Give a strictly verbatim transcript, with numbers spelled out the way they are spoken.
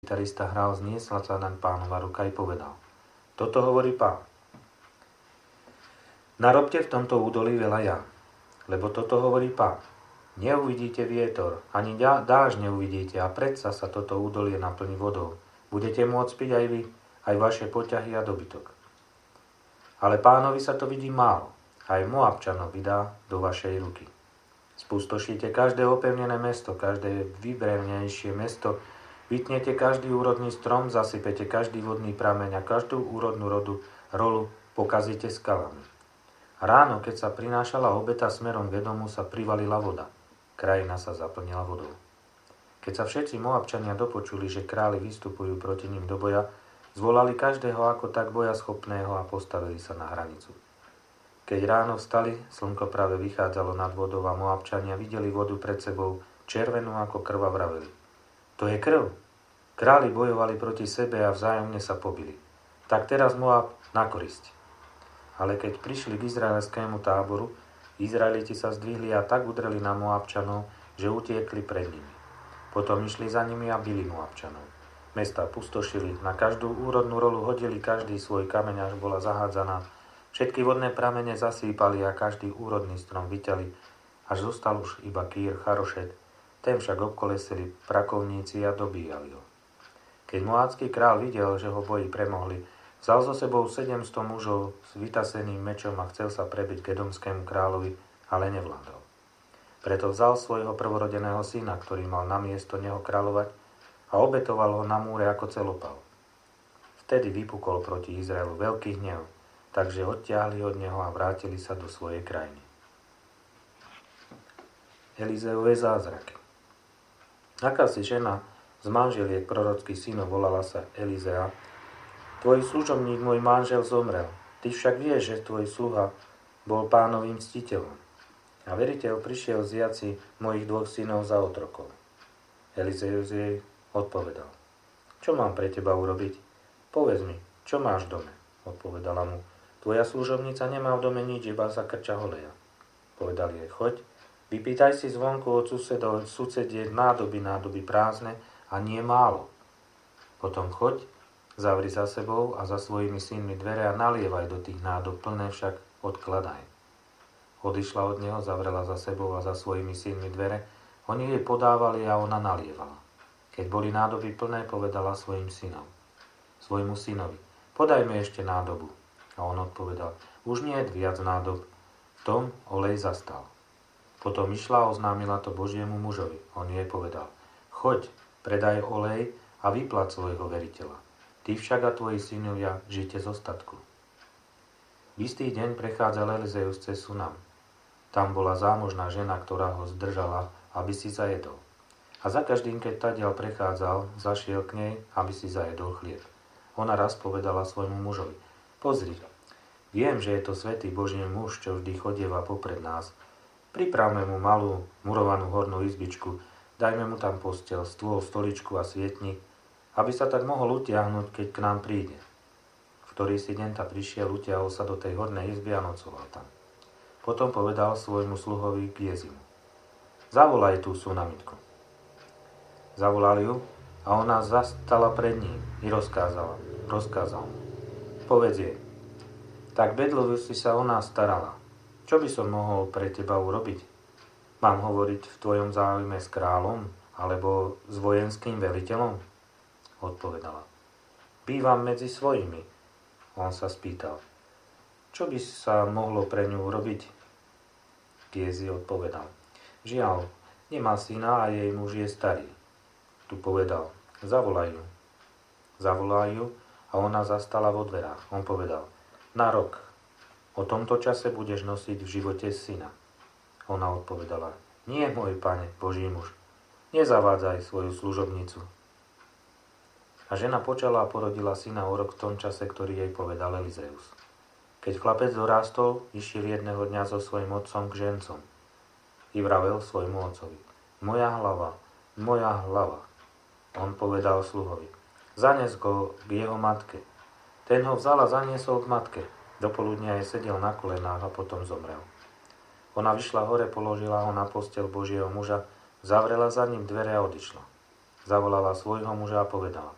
Gitarista hral, zniesla sa naň Pánova ruka i povedal: Toto hovorí Pán. Narobte v tomto údolí veľa jam, lebo toto hovorí Pán. Neuvidíte vietor, ani dážď neuvidíte a predsa sa toto údolie naplní vodou. Budete môcť piť aj vy, aj vaše poťahy a dobytok. Ale Pánovi sa to vidí málo, aj Moabčanov vydá do vašej ruky. Spustošíte každé opevnené mesto, každé vybrevnejšie mesto, vytnete každý úrodný strom, zasypete každý vodný prameň a každú úrodnú rodu, rolu pokazíte skalami. Ráno, keď sa prinášala obeta smerom k Edomu, sa privalila voda. Krajina sa zaplnila vodou. Keď sa všetci Moabčania dopočuli, že králi vystupujú proti ním do boja, zvolali každého ako tak boja schopného a postavili sa na hranicu. Keď ráno vstali, slnko práve vychádzalo nad vodou a Moabčania videli vodu pred sebou, červenú ako krv a vraveli: To je krv! Králi bojovali proti sebe a vzájomne sa pobili. Tak teraz Moab na korisť. Ale keď prišli k izraelskému táboru, Izraeliti sa zdvihli a tak udreli na Moabčanov, že utiekli pred nimi. Potom išli za nimi a bili Moabčanov. Mesta pustošili, na každú úrodnú rolu hodili každý svoj kameň, až bola zahádzaná. Všetky vodné pramene zasýpali a každý úrodný strom vyťali, až zostal už iba Kýr Charošet. Ten však obkolesili prakovníci a dobíjali ho. Keď moábsky král videl, že ho boji premohli, vzal so sebou sedemsto mužov s vytaseným mečom a chcel sa prebiť k edomskému kráľovi, ale nevládol. Preto vzal svojho prvorodeného syna, ktorý mal na miesto neho kráľovať, a obetoval ho na múre ako celopal. Vtedy vypukol proti Izraelu veľký hnev, takže odtiahli od neho a vrátili sa do svojej krajiny. Elizeové zázraky. Akási žena z manželiek prorockých synov volala sa Elizea: Tvoj služobník, môj manžel, zomrel. Ty však vieš, že tvoj sluha bol Pánovým ctiteľom. A veriteľ prišiel vziať si mojich dvoch synov za otrokov. Elizeus jej odpovedal: Čo mám pre teba urobiť? Povedz mi, čo máš v dome? Odpovedala mu: Tvoja služobnica nemá v dome nič, iba za krča oleja. Povedal jej: Choď, vypýtaj si zvonku od susedov, susediek nádoby, nádoby prázdne a nie málo. Potom choď, zavri za sebou a za svojimi synmi dvere a nalievaj do tých nádob, plné však odkladaj. Odišla od neho, zavrela za sebou a za svojimi synmi dvere, oni jej podávali a ona nalievala. Keď boli nádoby plné, povedala svojim synom, svojmu synovi: Podaj mi ešte nádobu. A on odpovedal: Už nie je viac nádob. V tom olej zastal. Potom išla a oznámila to Božiemu mužovi. On jej povedal: Choď, predaj olej a vyplať svojho veriteľa. Ty však a tvoji synovia žite z ostatku. V istý deň prechádzal Elizeus cez Sunam. Tam bola zámožná žena, ktorá ho zdržala, aby si zajedol. A za každým, keď tadiaľ prechádzal, zašiel k nej, aby si zajedol chlieb. Ona raz povedala svojmu mužovi: Pozri, viem, že je to svätý Boží muž, čo vždy chodieva popred nás. Pripravme mu malú murovanú hornú izbičku, dajme mu tam posteľ, stôl, stoličku a svietnik, aby sa tak mohol utiahnuť, keď k nám príde. V ktorý si deň ta prišiel, utiahol sa do tej hornej izby a nocoval tam. Potom povedal svojmu sluhovi Gézimu: Zavolaj tú Sunamitku. Zavolal ju a ona zastala pred ním i rozkázala. Rozkázal mu: Povedz jej, tak bedlivo si sa o nás starala. Čo by som mohol pre teba urobiť? Mám hovoriť v tvojom záujme s kráľom alebo s vojenským veliteľom? Odpovedala: Bývam medzi svojimi. On sa spýtal: Čo by sa mohlo pre ňu urobiť? Gézi odpovedal: Žiaľ, nemá syna a jej muž je starý. Tu povedal: Zavolaj ju. Zavolaj ju a ona zastala vo dverách. On povedal: Na rok. O tomto čase budeš nosiť v živote syna. Ona odpovedala: Nie, môj pane, Boží muž, nezavádzaj svoju služobnicu. A žena počala a porodila syna o rok v tom čase, ktorý jej povedal Elizeus. Keď chlapec dorástol, išiel jedného dňa so svojím otcom k žencom. I vravel svojmu otcovi: Moja hlava, moja hlava. On povedal sluhovi: Zanes go k jeho matke. Ten ho vzal a zaniesol k matke. Do poludnia jej sedel na kolenách a potom zomrel. Ona vyšla hore, položila ho na posteľ Božieho muža, zavrela za ním dvere a odišla. Zavolala svojho muža a povedala: